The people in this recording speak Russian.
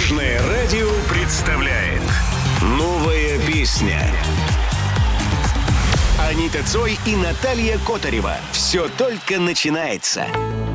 Дорожное радио представляет новая песня. Анита Цой и Наталья Котарева. Все только начинается.